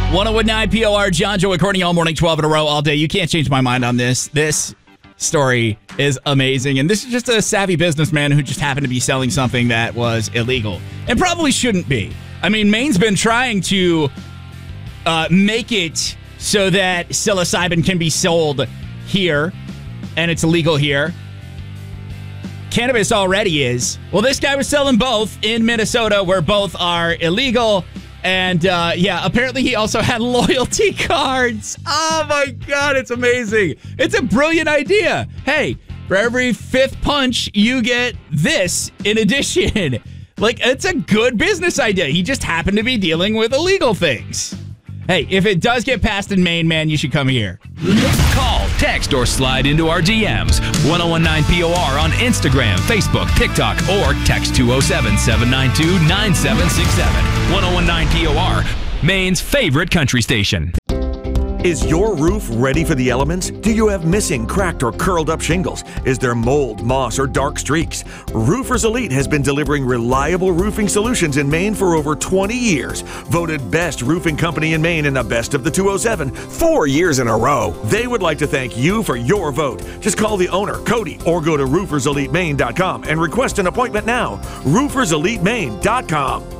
1019 POR, John Joe recording all morning, 12 in a row, all day. You can't change my mind on this. This story is amazing. And this is just a savvy businessman who just happened to be selling something that was illegal and probably shouldn't be. I mean, Maine's been trying to make it so that psilocybin can be sold here, and it's illegal here. Cannabis already is. Well, this guy was selling both in Minnesota, where both are illegal. And, apparently he also had loyalty cards. Oh, my God, it's amazing. It's a brilliant idea. Hey, for every fifth punch, you get this in addition. Like, it's a good business idea. He just happened to be dealing with illegal things. Hey, if it does get passed in Maine, man, you should come here. Call, text, or slide into our DMs. 1019 POR on Instagram, Facebook, TikTok, or text 207-792-9767. 1019 POR, Maine's favorite country station. Is your roof ready for the elements? Do you have missing, cracked, or curled up shingles? Is there mold, moss, or dark streaks? Roofers Elite has been delivering reliable roofing solutions in Maine for over 20 years. Voted best roofing company in Maine in the Best of the 207 4 years in a row. They would like to thank you for your vote. Just call the owner, Cody, or go to rooferselitemaine.com and request an appointment now. rooferselitemaine.com.